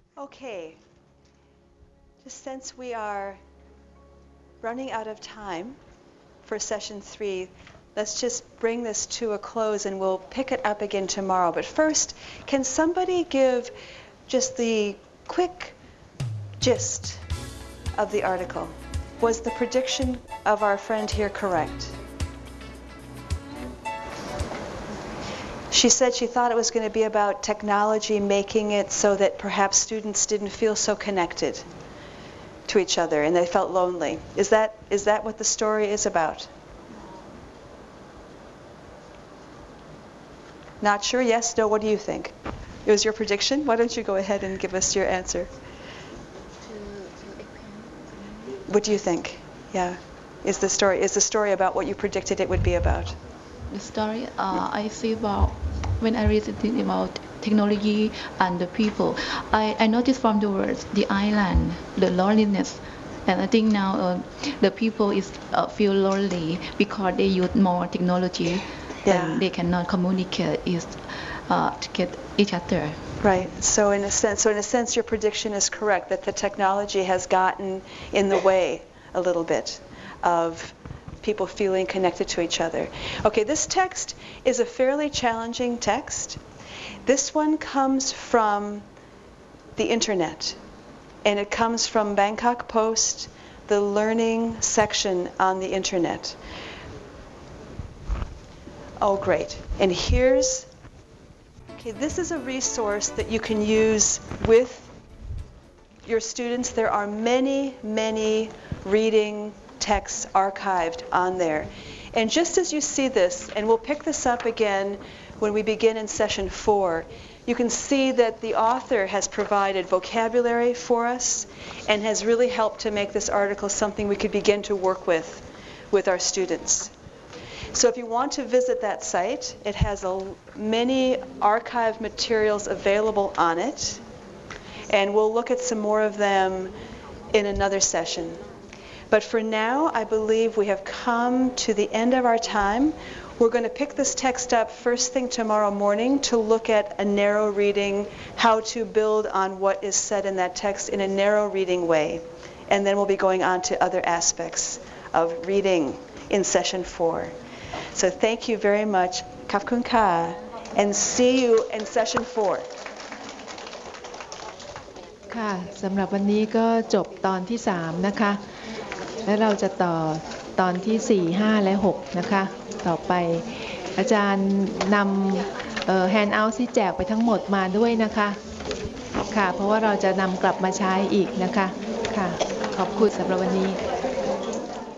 Okay, just since we are running out of time for session 3, let's just bring this to a close and we'll pick it up again tomorrow. But first, can somebody give just the quick gist of the article? Was the prediction of our friend here correct? She said she thought it was going to be about technology making it so that perhaps students didn't feel so connected to each other and they felt lonely. Is that what the story is about? Not sure? Yes? No? What do you think? It was your prediction? Why don't you go ahead and give us your answer? What do you think? Yeah. Is the story about what you predicted it would be about? The story I see about when I read something about technology and the people, I noticed from the words the island, the loneliness, and I think now the people is feel lonely because they use more technology and they cannot communicate to get each other. Right. So in a sense, your prediction is correct that the technology has gotten in the way a little bit of people feeling connected to each other. Okay, this text is a fairly challenging text. This one comes from the internet, and it comes from Bangkok Post, the learning section on the internet. Oh, great. And here's, okay, this is a resource that you can use with your students. There are many, many reading texts archived on there. And just as you see this, and we'll pick this up again when we begin in session 4, you can see that the author has provided vocabulary for us and has really helped to make this article something we could begin to work with our students. So if you want to visit that site, it has many archive materials available on it, and we'll look at some more of them in another session. But for now, I believe we have come to the end of our time. We're going to pick this text up first thing tomorrow morning to look at a narrow reading, how to build on what is said in that text in a narrow reading way. And then we'll be going on to other aspects of reading in session 4. So thank you very much. Khap khun kha. And see you in session 4. ค่ะสำหรับวันนี้ก็จบตอนที่3นะคะและเราจะต่อตอนที่4 5 และ 6นะคะต่อไปอาจารย์นำแฮนด์เอาท์ที่แจกไปทั้งหมดมาด้วยนะคะค่ะเพราะว่าเราจะนำกลับมาใช้อีกนะคะค่ะขอบคุณสำหรับวันนี้